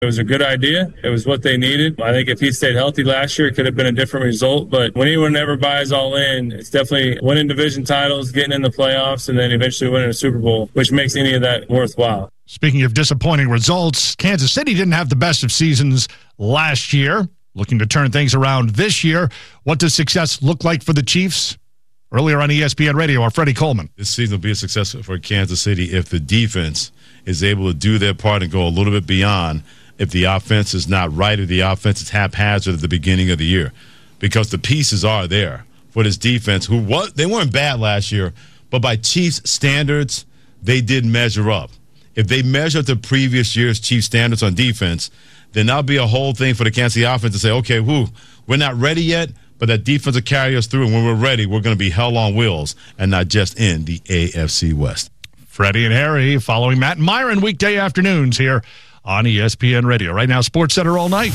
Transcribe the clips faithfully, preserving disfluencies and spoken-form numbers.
It was a good idea. It was what they needed. I think if he stayed healthy last year, it could have been a different result. But when anyone ever buys all in, it's definitely winning division titles, getting in the playoffs, and then eventually winning a Super Bowl, which makes any of that worthwhile. Speaking of disappointing results, Kansas City didn't have the best of seasons last year. Looking to turn things around this year. What does success look like for the Chiefs? Earlier on E S P N Radio, our Freddie Coleman. This season will be a success for Kansas City if the defense is able to do their part and go a little bit beyond if the offense is not right or the offense is haphazard at the beginning of the year. Because the pieces are there for this defense, who was, they weren't bad last year, but by Chiefs standards, they did measure up. If they measure up the previous year's Chiefs standards on defense, then that'll be a whole thing for the Kansas City offense to say, okay, whoo, we're not ready yet, but that defense will carry us through, and when we're ready, we're going to be hell on wheels and not just in the A F C West. Freddie and Harry following Matt and Myron weekday afternoons here on E S P N Radio. Right now, Sports Center all night.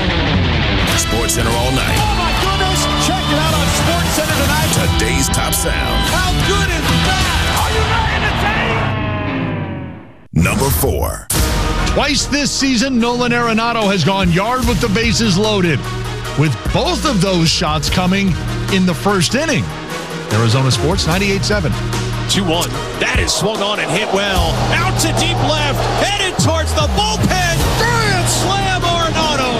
Sports Center all night. Oh, my goodness. Check it out on Sports Center tonight. Today's top sound. How good is that? Are you ready to take? Number four. Twice this season, Nolan Arenado has gone yard with the bases loaded, with both of those shots coming in the first inning. Arizona Sports ninety-eight seven. two one. That is swung on and hit well. Out to deep left. Headed towards the bullpen. Grand slam, Arenado.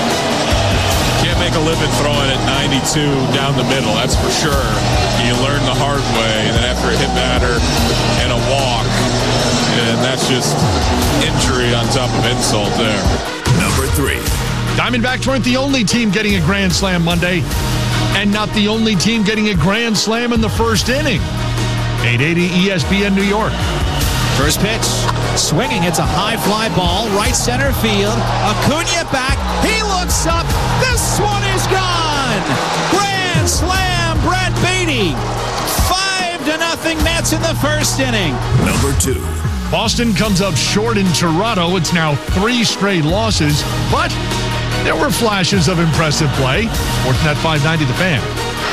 Can't make a living throwing at ninety-two down the middle, that's for sure. You learn the hard way, and then after a hit batter and a walk, and that's just injury on top of insult there. Number three. Diamondbacks weren't the only team getting a grand slam Monday, and not the only team getting a grand slam in the first inning. eight eighty E S P N New York. First pitch, swinging. It's a high fly ball, right center field. Acuna back. He looks up. This one is gone. Grand slam, Brett Baty. Five to nothing Mets in the first inning. Number two. Boston comes up short in Toronto. It's now three straight losses, but there were flashes of impressive play. Sportsnet five ninety, The Fan.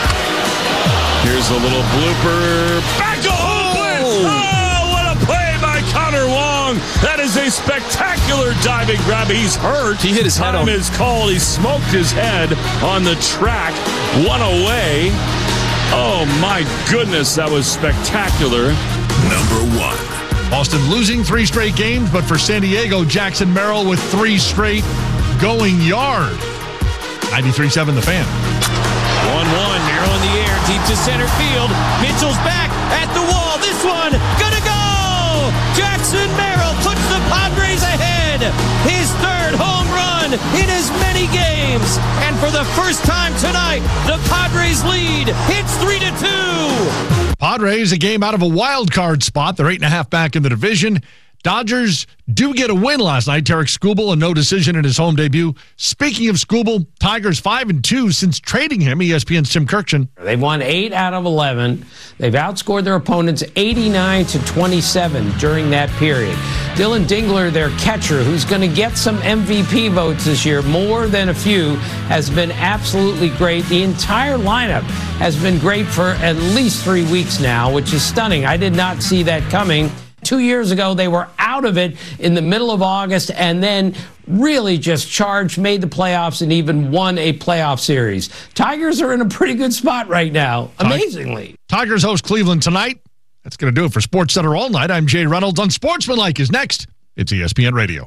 Here's a little blooper. Back to Oakland! Oh, what a play by Connor Wong. That is a spectacular diving grab. He's hurt. He hit his head Time on. is called. He smoked his head on the track. One away. Oh, my goodness. That was spectacular. Number one. Boston losing three straight games, but for San Diego, Jackson Merrill with three straight going yard. ninety-three seven, The Fan. one one, Merrill in the air, deep to center field. Mitchell's back at the wall. This one, gonna go! Jackson Merrill puts the Padres ahead. His third home run in as many games. And for the first time tonight, the Padres lead. It's three to two. Padres, a game out of a wild card spot. They're eight and a half back in the division. Dodgers do get a win last night. Tarek Skubal, a no decision in his home debut. Speaking of Skubal, Tigers five and two since trading him. E S P N's Tim Kirkchin. They've won eight out of eleven. They've outscored their opponents eighty-nine to twenty-seven during that period. Dylan Dingler, their catcher, who's going to get some M V P votes this year, more than a few, has been absolutely great. The entire lineup has been great for at least three weeks now, which is stunning. I did not see that coming. Two years ago, they were out of it in the middle of August and then really just charged, made the playoffs, and even won a playoff series. Tigers are in a pretty good spot right now, amazingly. Tigers host Cleveland tonight. That's going to do it for Sports Center all night. I'm Jay Reynolds. Unsportsmanlike is next. It's E S P N Radio.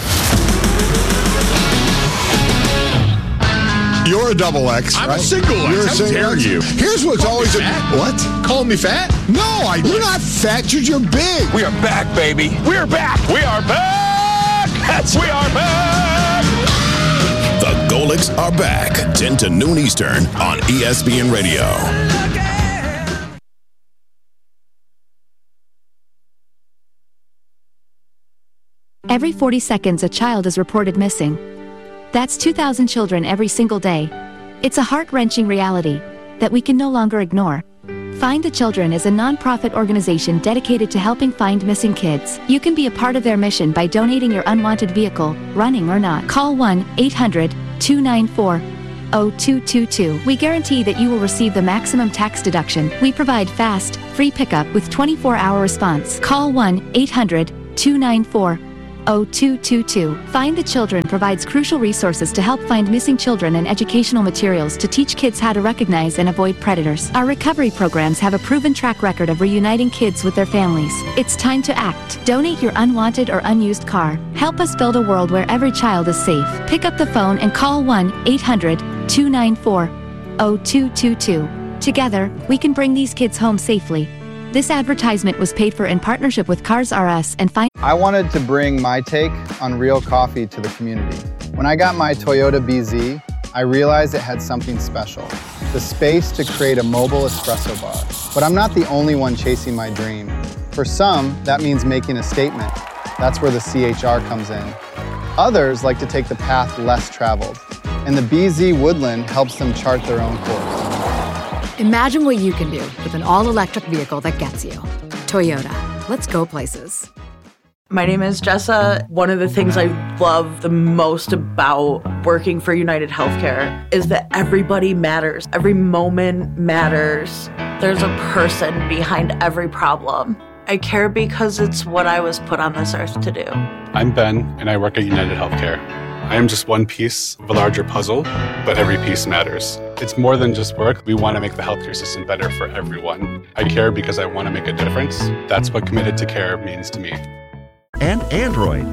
You're a double X, I'm right? a single X. You're a How single dare X. you? Here's what's Call always me a... fat? What? Call me fat? No, I, you're not fat. You're, you're big. We are back, baby. We are back. We are back. That's we are back. The Golics are back. ten to noon Eastern on E S P N Radio. Every forty seconds, a child is reported missing. That's two thousand children every single day. It's a heart-wrenching reality that we can no longer ignore. Find the Children is a non-profit organization dedicated to helping find missing kids. You can be a part of their mission by donating your unwanted vehicle, running or not. Call one eight hundred two nine four zero two two two. We guarantee that you will receive the maximum tax deduction. We provide fast, free pickup with twenty-four hour response. Call one eight hundred two nine four oh two two two. Find the Children provides crucial resources to help find missing children and educational materials to teach kids how to recognize and avoid predators. Our recovery programs have a proven track record of reuniting kids with their families. It's time to act. Donate your unwanted or unused car. Help us build a world where every child is safe. Pick up the phone and call one eight hundred two nine four oh two two two. Together, we can bring these kids home safely. This advertisement was paid for in partnership with Cars R Us and Find. I wanted to bring my take on real coffee to the community. When I got my Toyota B Z, I realized it had something special, the space to create a mobile espresso bar. But I'm not the only one chasing my dream. For some, that means making a statement. That's where the C H R comes in. Others like to take the path less traveled, and the B Z Woodland helps them chart their own course. Imagine what you can do with an all-electric vehicle that gets you. Toyota. Let's go places. My name is Jessa. One of the things I love the most about working for United Healthcare is that everybody matters. Every moment matters. There's a person behind every problem. I care because it's what I was put on this earth to do. I'm Ben, and I work at United Healthcare. I am just one piece of a larger puzzle, but every piece matters. It's more than just work. We want to make the healthcare system better for everyone. I care because I want to make a difference. That's what Committed to Care means to me. And Android.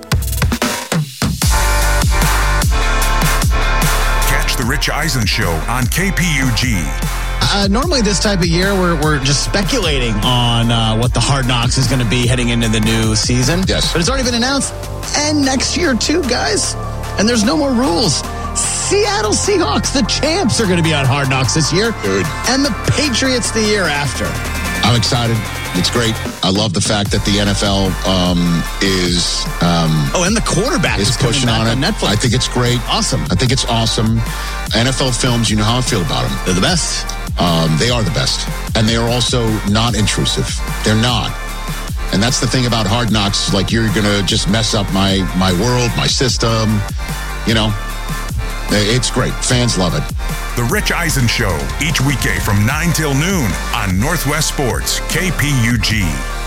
Catch The Rich Eisen Show on K P U G. Uh, normally this type of year, we're, we're just speculating on uh, what the Hard Knocks is going to be heading into the new season. Yes. But it's already been announced. And next year, too, guys. And there's no more rules. Seattle Seahawks, the champs, are going to be on Hard Knocks this year. Dude. And the Patriots the year after. I'm excited. It's great. I love the fact that the N F L um, is... Um, oh, and the quarterback is, is pushing on, on it. on Netflix. I think it's great. Awesome. I think it's awesome. N F L films, you know how I feel about them. They're the best. Um, they are the best. And they are also not intrusive. They're not. And that's the thing about Hard Knocks. Like, you're going to just mess up my, my world, my system. You know, it's great. Fans love it. The Rich Eisen Show, each weekday from nine till noon on Northwest Sports, K P U G.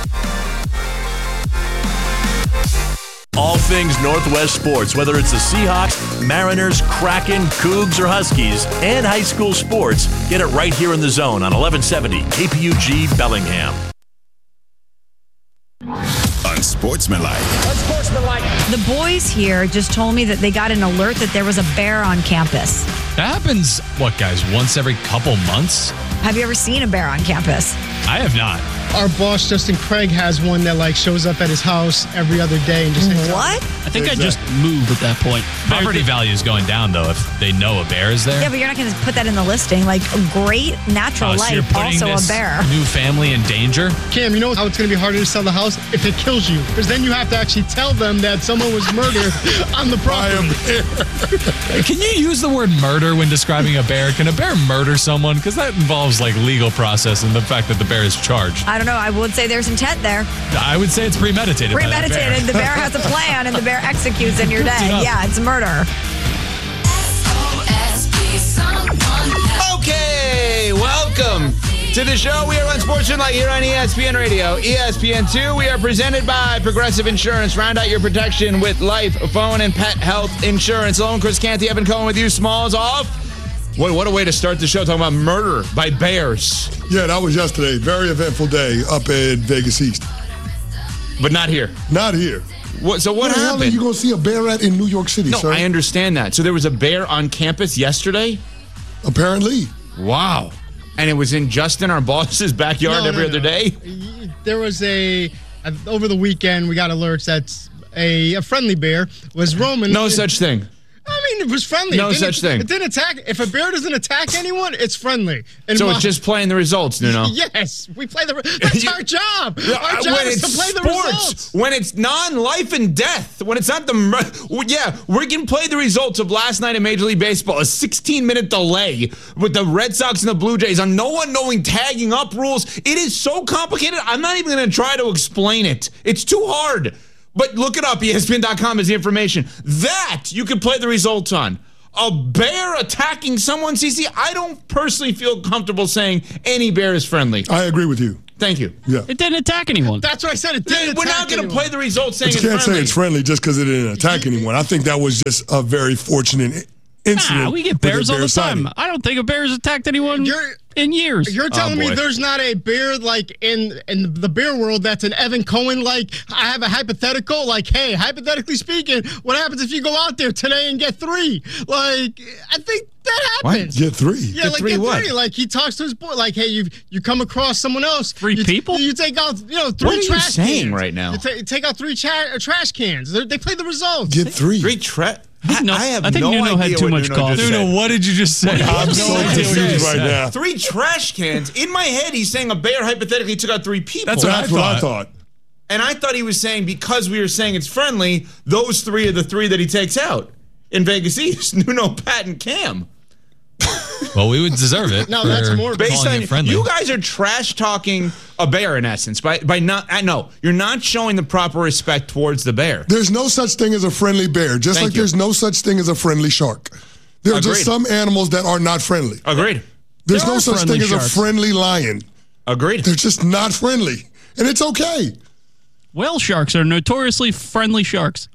All things Northwest sports, whether it's the Seahawks, Mariners, Kraken, Cougs, or Huskies, and high school sports, get it right here in the zone on eleven seventy K P U G Bellingham. Unsportsmanlike. Unsportsmanlike. The boys here just told me that they got an alert that there was a bear on campus. That happens, what, guys, once every couple months? Have you ever seen a bear on campus? I have not. Our boss, Justin Craig, has one that like shows up at his house every other day and just what? I think I just move at that point. Property value is going down though if they know a bear is there. Yeah, but you're not going to put that in the listing. Like a great natural oh, so life, also a bear. New family in danger. Cam, you know how it's going to be harder to sell the house if it kills you, because then you have to actually tell them that someone was murdered on the property. Can you use the word murder when describing a bear? Can a bear murder someone? Because that involves like legal process and the fact that the bear is charged. I don't know. I would say there's intent there. I would say it's premeditated. Premeditated. Bear. The bear has a plan and the bear executes in your day. Yeah, it's murder. Okay, welcome to the show. We are Unsportsmanlike here on E S P N Radio. E S P N two, we are presented by Progressive Insurance. Round out your protection with life, phone, and pet health insurance. Hello, Chris Canty, Evan Cohen with you. Smalls off. Boy, what a way to start the show, talking about murder by bears. Yeah, that was yesterday. Very eventful day up in Vegas East. But not here. Not here. What, so what Where the happened? hell are you going to see a bear at in New York City, no, sir? I understand that. So there was a bear on campus yesterday? Apparently. Wow. And it was in Justin, our boss's backyard no, every no, other no. day? There was a, a, over the weekend, we got alerts that a, a friendly bear was roaming. No such thing. I mean, it was friendly. No it such thing. It didn't attack. If a bear doesn't attack anyone, it's friendly. And so my, it's just playing the results, Nuno. Yes, we play the. That's our job. Our job when is it's to play the sports, results. when it's non-life and death, when it's not the yeah, we can play the results of last night in Major League Baseball. A sixteen-minute delay with the Red Sox and the Blue Jays on no one knowing tagging up rules. It is so complicated. I'm not even going to try to explain it. It's too hard. But look it up. E S P N dot com is the information that you can play the results on. A bear attacking someone, C C, I don't personally feel comfortable saying any bear is friendly. I agree with you. Thank you. Yeah. It didn't attack anyone. That's what I said. It didn't We're attack not going to anyone. play the results saying But you it's can't friendly. say it's friendly just because it didn't attack anyone. I think that was just a very fortunate incident. Nah, we get with the bears all the bear time. sighting. I don't think a bear's attacked anyone You're- in years. You're telling Oh, me boy. there's not a bear like in in the bear world that's an Evan Cohen like I have a hypothetical like hey hypothetically speaking what happens if you go out there today and get three like I think that happens. Get three. Yeah, Get like three get what? three. Like he talks to his boy like hey you you come across someone else Three you, people? you take out you know three What are you trash saying cans. right now? You ta- take out three cha- uh, trash cans. They're, they play the results. Get three. Three tra- I, think no, I have I think no Nuno idea had too what much Nuno coffee. just said. Nuno, what did you just say? I'm No so idea what confused you right said. now. Three trash cans. In my head, he's saying a bear hypothetically took out three people. That's what That's I what I thought. thought. And I thought he was saying because we were saying it's friendly, those three are the three that he takes out in Vegas East. Nuno, Pat, and Cam. Well, we would deserve it. No, for that's more Based calling on it friendly. you guys are trash talking a bear in essence by by not. I know you're not showing the proper respect towards the bear. There's no such thing as a friendly bear, just Thank like you. there's no such thing as a friendly shark. There are just Agreed. some animals that are not friendly. Agreed. There's There no are such friendly thing sharks. as a friendly lion. Agreed. They're just not friendly. And it's okay. Whale sharks are notoriously friendly sharks.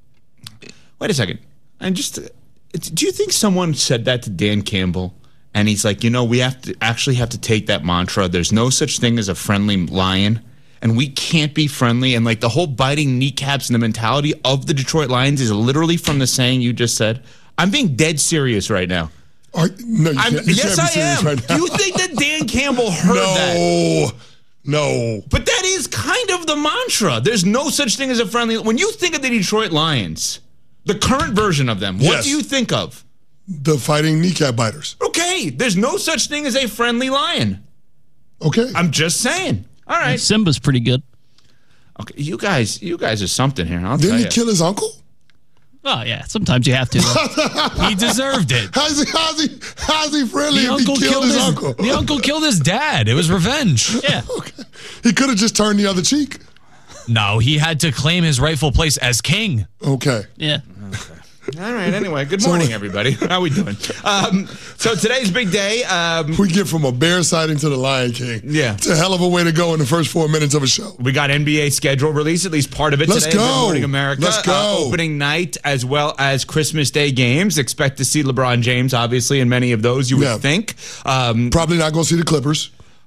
Wait a second. And just, uh, it's- do you think someone said that to Dan Campbell? And he's like, you know, we have to actually have to take that mantra. There's no such thing as a friendly lion, and we can't be friendly. And like the whole biting kneecaps and the mentality of the Detroit Lions is literally from the saying you just said. I'm being dead serious right now. Are, no, you I'm, can't, you yes, can't be I serious am. right now. Do you think that Dan Campbell heard that? No. No. But that is kind of the mantra. There's no such thing as a friendly. When you think of the Detroit Lions, the current version of them, what Yes. do you think of? The fighting kneecap biters. Okay, there's no such thing as a friendly lion. Okay. I'm just saying. All right. Simba's pretty good. Okay, you guys, you guys are something here. I'll Didn't tell he you. kill his uncle? Oh, yeah. Sometimes you have to. though. He deserved it. How's he, how's he, how's he friendly The if he uncle killed, killed his, his uncle? The uncle killed his dad. It was revenge. Yeah. Okay. He could have just turned the other cheek. No, he had to claim his rightful place as king. Okay. Yeah. All right. Anyway, good morning, everybody. How we doing? Um, so today's big day. Um, We get from a bear sighting to the Lion King. Yeah. It's a hell of a way to go in the first four minutes of a show. we got N B A schedule release, at least part of it Let's today. go. Good Morning America. Let's go. Uh, opening night as well as Christmas Day games. Expect to see LeBron James, obviously, in many of those. You would Yeah. think. Um, Probably not going to see the Clippers.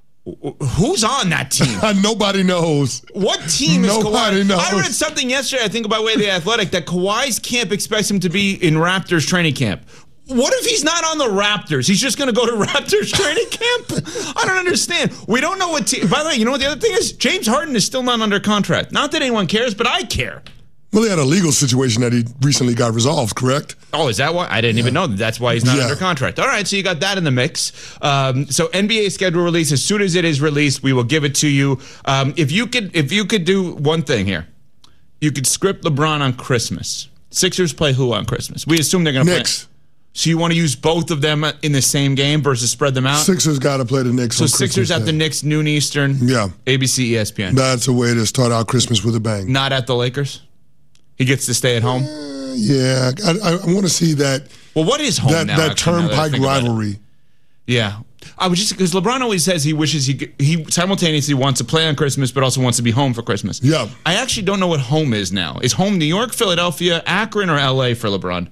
who's on that team? Nobody knows. What team is Nobody Kawhi? knows. I read something yesterday, I think, by way of The Athletic, that Kawhi's camp expects him to be in Raptors training camp. What if he's not on the Raptors? He's just going to go to Raptors training camp? I don't understand. We don't know what team. By the way, you know what the other thing is? James Harden is still not under contract. Not that anyone cares, but I care. Well, he had a legal situation that he recently got resolved, correct? Oh, is that why? I didn't even know that. That's why he's not Yeah. under contract. All right, so you got that in the mix. Um, so N B A schedule release. As soon as it is released, we will give it to you. Um, if you could, if you could do one thing here, you could script LeBron on Christmas. Sixers play who on Christmas? We assume they're going to play. Knicks. So you want to use both of them in the same game versus spread them out? Sixers got to play the Knicks. So on Sixers Christmas at Day. the Knicks, noon Eastern. Yeah. A B C, E S P N. That's a way to start out Christmas with a bang. Not at the Lakers. He gets to stay at home. Yeah, I, I, I want to see that. Well, what is home that, now? That actually, now that I turnpike think about it? rivalry. Yeah. I was just because LeBron always says he wishes he could- he simultaneously wants to play on Christmas, but also wants to be home for Christmas. Yeah. I actually don't know what home is now. Is home New York, Philadelphia, Akron, or L A for LeBron?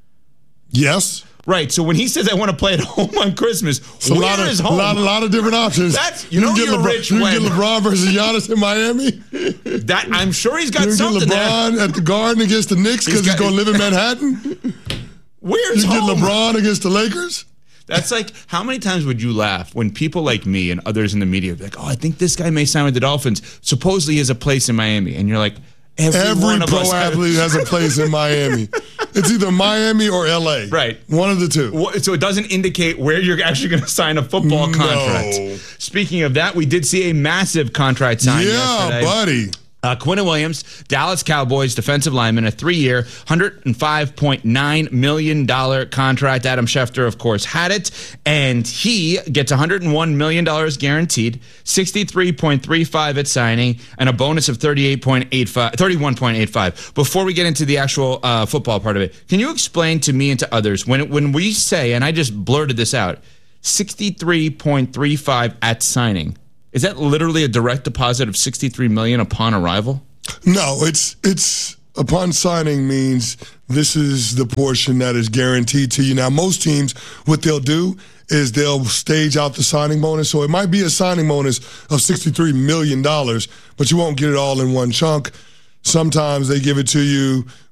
Yes. Right. So when he says I want to play at home on Christmas, It's a where lot of, is home? lot, lot of different options. That's you know can get you're LeBron, rich you when can get LeBron versus Giannis in Miami. that I'm sure he's got You can something get LeBron there. at the Garden against the Knicks because He's he's, got- going to live in Manhattan. Where's You home? get LeBron against the Lakers. That's like, how many times would you laugh when people like me and others in the media be like, oh, I think this guy may sign with the Dolphins. Supposedly he has a place in Miami. And you're like, every, Every one of pro us athlete has a place in Miami. It's either Miami or L A. Right. One of the two. What- So it doesn't indicate where you're actually going to sign a football No. contract. Speaking of that, we did see a massive contract sign Yeah, yesterday. buddy. Uh, Quinnen Williams, Dallas Cowboys defensive lineman, a three-year, one hundred five point nine million dollars contract. Adam Schefter, of course, had it, and he gets one hundred one million dollars guaranteed, sixty-three point three five at signing, and a bonus of thirty-eight point eight five, thirty-one point eight five. Before we get into the actual uh, football part of it, can you explain to me and to others, when when we say, and I just blurted this out, sixty-three point three five at signing, Is that literally a direct deposit of sixty-three million dollars upon arrival? No, it's it's upon signing means this is the portion that is guaranteed to you. Now, most teams, what they'll do is they'll stage out the signing bonus. So it might be a signing bonus of sixty-three million dollars, but you won't get it all in one chunk. Sometimes they give it to you